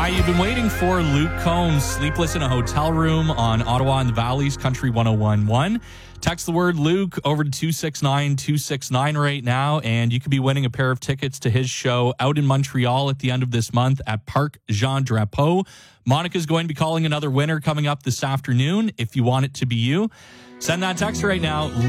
Guy you've been waiting for, Luke Combs, sleepless in a hotel room on Ottawa and the Valley's Country 101.1. Text the word Luke over to 269-269 right now, and you could be winning a pair of tickets to his show out in Montreal at the end of this month at Parc Jean Drapeau. Monica's going to be calling another winner coming up this afternoon. If you want it to be you, send that text right now.